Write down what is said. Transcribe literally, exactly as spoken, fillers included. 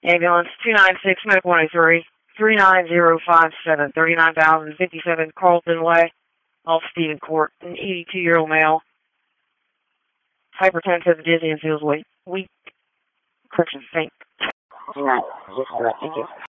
Ambulance two nine six, medical one oh three, three nine zero five seven, thirty-nine thousand fifty-seven Carlton Way, off Stephen Court, an eighty-two-year-old male, hypertensive, dizzy, and feels weak. Weak. Correction, faint. All right. Yes, correct. Thank you.